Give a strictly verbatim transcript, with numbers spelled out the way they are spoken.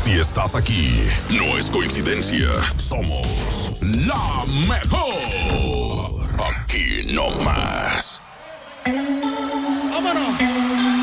Si estás aquí, no es coincidencia. Somos la mejor. Aquí no más.